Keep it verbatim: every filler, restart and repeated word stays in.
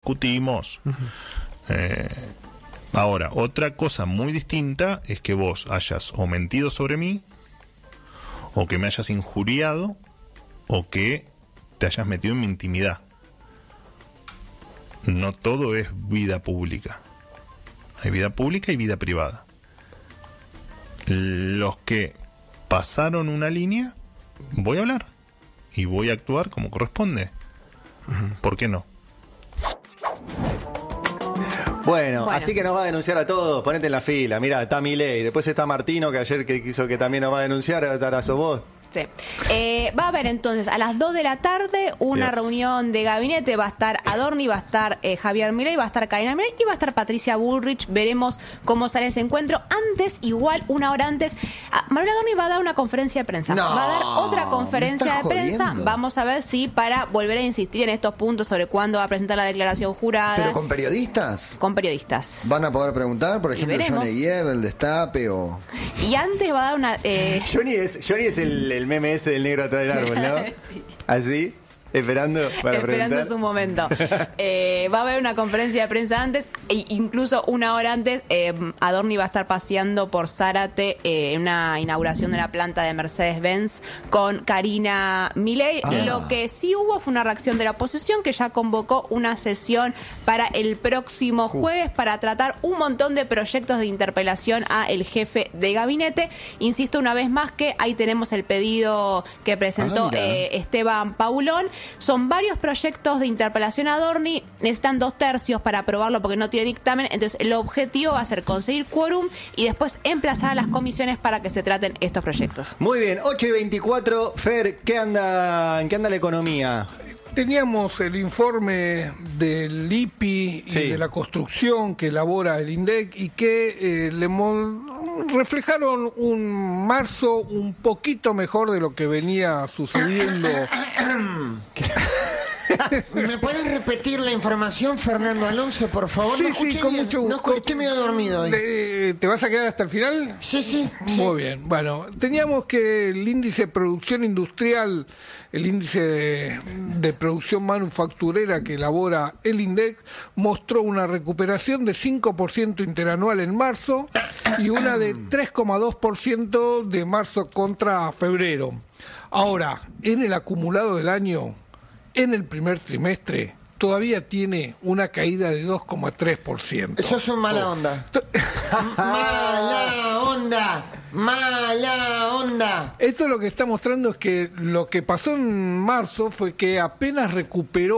discutimos. Uh-huh. eh, ahora, otra cosa muy distinta es que vos hayas o mentido sobre mí, o que me hayas injuriado, o que te hayas metido en mi intimidad. No todo es vida pública. Hay vida pública y vida privada. Los que pasaron una línea, voy a hablar y voy a actuar como corresponde. Uh-huh. ¿Por qué no? Bueno, bueno, así que nos va a denunciar a todos. Ponete en la fila. Mira, está Milei. Después está Martino, que ayer que quiso que también nos va a denunciar. Ahora sos vos. Sí. Eh, va a haber entonces a las dos de la tarde una yes. reunión de gabinete. Va a estar Adorni, va a estar eh, Javier Milei, va a estar Karina Milei y va a estar Patricia Bullrich. Veremos cómo sale ese encuentro. Antes, igual, una hora antes, Manuel Adorni va a dar una conferencia de prensa. No, va a dar otra conferencia de prensa. Jodiendo. Vamos a ver si para volver a insistir en estos puntos sobre cuándo va a presentar la declaración jurada. ¿Pero con periodistas? Con periodistas. ¿Van a poder preguntar, por ejemplo, Johnny Guerra, el Destape o...? Y antes va a dar una... Eh... Johnny es, Johnny es el, el meme ese del negro atrás del árbol, ¿no? Sí. ¿Así? Esperando para Esperando preguntar. su momento. Eh, va a haber una conferencia de prensa antes, e incluso una hora antes, eh, Adorni va a estar paseando por Zárate eh, en una inauguración de la planta de Mercedes-Benz con Karina Milei. Ah. Lo que sí hubo fue una reacción de la oposición que ya convocó una sesión para el próximo jueves uh. para tratar un montón de proyectos de interpelación a el jefe de gabinete. Insisto una vez más que ahí tenemos el pedido que presentó ah, eh, Esteban Paulón. Son varios proyectos de interpelación a Adorni, necesitan dos tercios para aprobarlo porque no tiene dictamen, entonces el objetivo va a ser conseguir quórum y después emplazar a las comisiones para que se traten estos proyectos. Muy bien, ocho y veinticuatro, Fer, ¿qué anda, ¿en qué anda la economía? Teníamos el informe del I P I y sí. de la construcción que elabora el INDEC y que eh, le reflejaron un marzo un poquito mejor de lo que venía sucediendo. ¿Me pueden repetir la información, Fernando Alonso, por favor? Sí, no sí, con bien. mucho gusto. No, estoy medio dormido hoy. De, ¿Te vas a quedar hasta el final? Sí, sí, Muy sí. bien. Bueno, teníamos que el índice de producción industrial, el índice de, de producción manufacturera que elabora el INDEC, mostró una recuperación de cinco por ciento interanual en marzo y una de tres coma dos por ciento de marzo contra febrero. Ahora, en el acumulado del año, en el primer trimestre, todavía tiene una caída de dos coma tres por ciento. Eso es un mala onda. ¡Mala onda! ¡Mala onda! Esto lo que está mostrando es que lo que pasó en marzo fue que apenas recuperó